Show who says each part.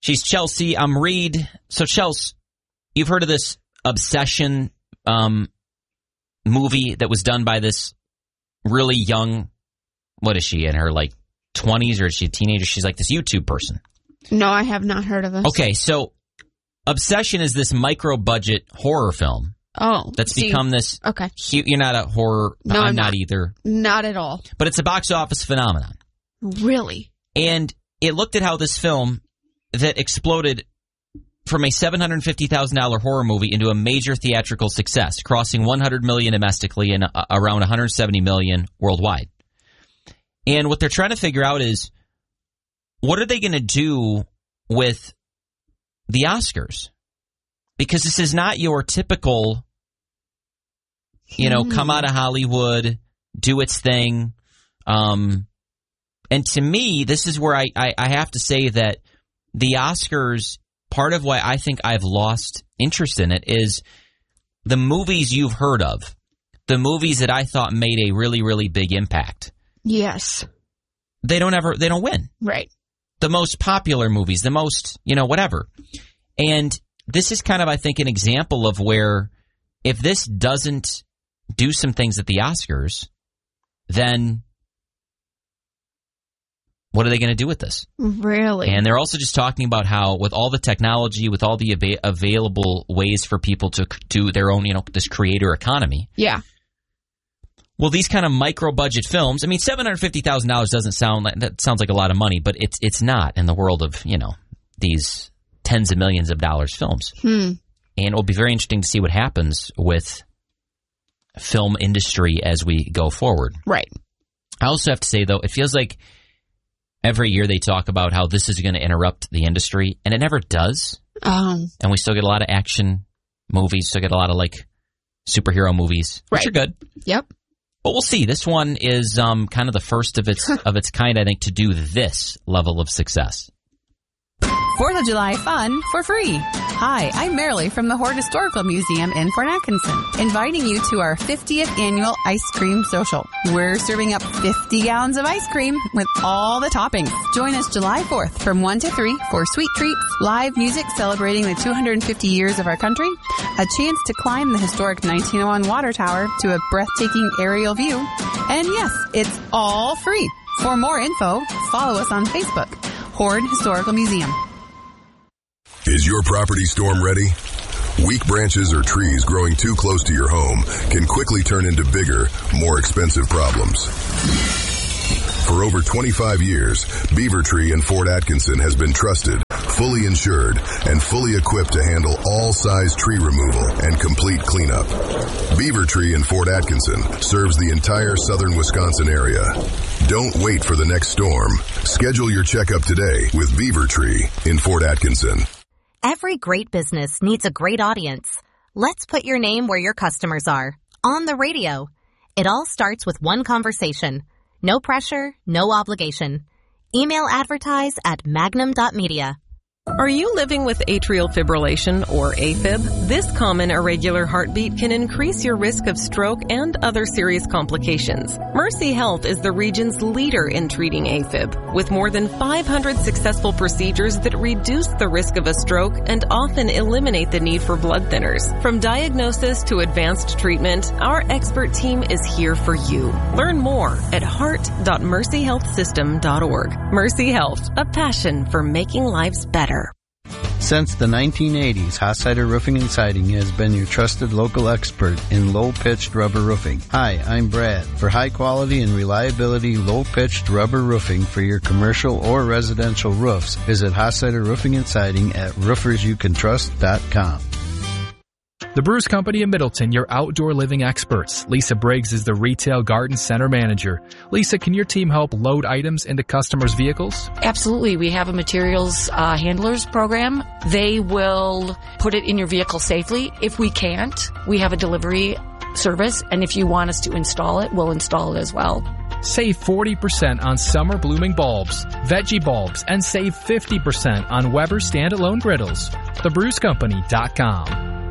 Speaker 1: She's Chelsea. I'm Reed. So, Chelsea, you've heard of this Obsession movie that was done by this really young, what is she, in her, 20s, or is she a teenager? She's like this YouTube person.
Speaker 2: No, I have not heard of this.
Speaker 1: Okay, so Obsession is this micro-budget horror film.
Speaker 2: Oh.
Speaker 1: That's become this...
Speaker 2: Okay.
Speaker 1: You're not a horror...
Speaker 2: No,
Speaker 1: I'm not either.
Speaker 2: Not at all.
Speaker 1: But it's a box office phenomenon.
Speaker 2: Really?
Speaker 1: And it looked at how this film that exploded from a $750,000 horror movie into a major theatrical success, crossing $100 million domestically and around $170 million worldwide. And what they're trying to figure out is, what are they going to do with the Oscars? Because this is not your typical, come out of Hollywood, do its thing. And to me, this is where I have to say that the Oscars, part of why I think I've lost interest in it is the movies you've heard of, the movies that I thought made a really, really big impact.
Speaker 2: Yes.
Speaker 1: They don't win.
Speaker 2: Right.
Speaker 1: The most popular movies, the most, whatever. And this is kind of, I think, an example of where if this doesn't do some things at the Oscars, then what are they going to do with this?
Speaker 2: Really?
Speaker 1: And they're also just talking about how with all the technology, with all the available ways for people to do their own, this creator economy.
Speaker 2: Yeah.
Speaker 1: Well, these kind of micro-budget films, I mean, $750,000 doesn't sound like a lot of money, but it's not in the world of, these tens of millions of dollars films. And it'll be very interesting to see what happens with film industry as we go forward.
Speaker 2: Right.
Speaker 1: I also have to say, though, it feels like every year they talk about how this is going to interrupt the industry, and it never does. And we still get a lot of action movies, still get a lot of, superhero movies, which are good.
Speaker 2: Yep.
Speaker 1: But we'll see. This one is kind of the first of its kind, I think, to do this level of success.
Speaker 3: 4th of July fun for free. Hi, I'm Marilee from the Hoard Historical Museum in Fort Atkinson, inviting you to our 50th annual ice cream social. We're serving up 50 gallons of ice cream with all the toppings. Join us July 4th from 1 to 3 for sweet treats, live music celebrating the 250 years of our country, a chance to climb the historic 1901 water tower to a breathtaking aerial view, and yes, it's all free. For more info, follow us on Facebook, Hoard Historical Museum.
Speaker 4: Is your property storm ready? Weak branches or trees growing too close to your home can quickly turn into bigger, more expensive problems. For over 25 years, Beaver Tree in Fort Atkinson has been trusted, fully insured, and fully equipped to handle all size tree removal and complete cleanup. Beaver Tree in Fort Atkinson serves the entire southern Wisconsin area. Don't wait for the next storm. Schedule your checkup today with Beaver Tree in Fort Atkinson.
Speaker 5: Every great business needs a great audience. Let's put your name where your customers are. On the radio. It all starts with one conversation. No pressure, no obligation. Email advertise at magnum.media.
Speaker 6: Are you living with atrial fibrillation or AFib? This common irregular heartbeat can increase your risk of stroke and other serious complications. Mercy Health is the region's leader in treating AFib, with more than 500 successful procedures that reduce the risk of a stroke and often eliminate the need for blood thinners. From diagnosis to advanced treatment, our expert team is here for you. Learn more at heart.mercyhealthsystem.org. Mercy Health, a passion for making lives better.
Speaker 7: Since the 1980s, Hossider Roofing and Siding has been your trusted local expert in low-pitched rubber roofing. Hi, I'm Brad. For high quality and reliability low-pitched rubber roofing for your commercial or residential roofs, visit Hossider Roofing and Siding at roofersyoucantrust.com.
Speaker 8: The Brewers Company in Middleton, your outdoor living experts. Lisa Briggs is the Retail Garden Center Manager. Lisa, can your team help load items into customers' vehicles?
Speaker 9: Absolutely. We have a materials handlers program. They will put it in your vehicle safely. If we can't, we have a delivery service, and if you want us to install it, we'll install it as well.
Speaker 8: Save 40% on summer blooming bulbs, veggie bulbs, and save 50% on Weber standalone griddles. TheBrewsCompany.com.